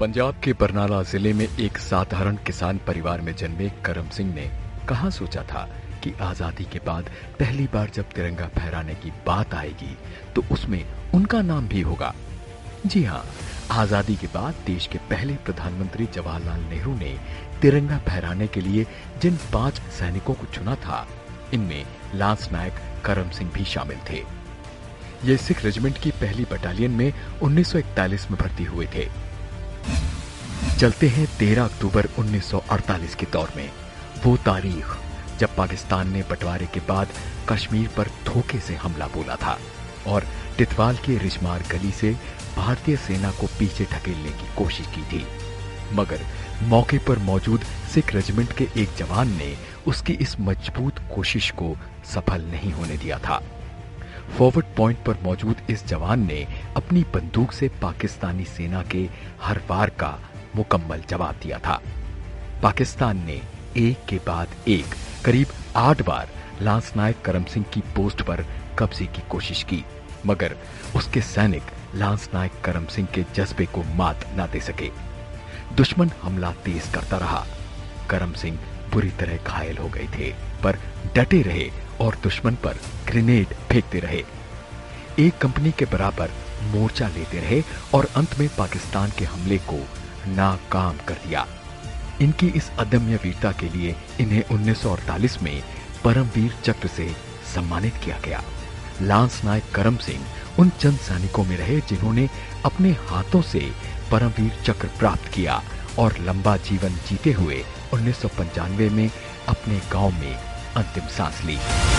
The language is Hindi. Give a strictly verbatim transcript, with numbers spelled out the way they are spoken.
पंजाब के बरनाला जिले में एक साधारण किसान परिवार में जन्मे करम सिंह ने कहाँ सोचा था कि आजादी के बाद पहली बार जब तिरंगा फहराने की बात आएगी तो उसमें उनका नाम भी होगा। जी हाँ, आजादी के बाद देश के पहले प्रधानमंत्री जवाहरलाल नेहरू ने तिरंगा फहराने के लिए जिन पांच सैनिकों को चुना था, इनमें लांस नायक करम सिंह भी शामिल थे। ये सिख रेजिमेंट की पहली बटालियन में उन्नीस सौ इकतालीस में भर्ती हुए थे। चलते हैं तेरह अक्टूबर उन्नीस सौ अड़तालीस के दौर में, वो तारीख जब पाकिस्तान ने बंटवारे के बाद कश्मीर पर धोखे से हमला बोला था और टिटवाल के रिजमार गली से भारतीय सेना को पीछे ढकेलने की कोशिश की थी, मगर मौके पर मौजूद सिख रेजिमेंट के एक जवान ने उसकी इस मजबूत कोशिश को सफल नहीं होने दिया था। फॉरवर्ड पॉइंट पर मौजूद इस जवान ने अपनी बंदूक से पाकिस्तानी सेना के हर वार का मुकम्मल जवाब दिया था। पाकिस्तान ने एक के बाद एक करीब आठ बार लांस नायक करम सिंह की पोस्ट पर कब्जे की कोशिश की, मगर उसके सैनिक लांस नायक करम सिंह के जज्बे को मात न दे सके। दुश्मन हमला तेज करता रहा। करम सिंह बुरी तरह घायल हो गए थे, पर डटे रहे और दुश्मन पर ग्रेनेड फेंकते रहे। एक कंपनी के बराबर मोर्चा लेते रहे और अंत में पाकिस्तान के हमले को नाकाम कर दिया। इनकी इस अदम्य वीरता के लिए इन्हें उन्नीस सौ अड़तालीस में परमवीर चक्र से सम्मानित किया गया। लांस नायक करम सिंह उन चंद सैनिकों में रहे जिन्होंने अपने हाथों से परमवीर चक्र प्राप्त किया और लंबा जीवन जीते हुए उन्नीस सौ पंचानवे में अपने गांव में अंतिम सांस ली।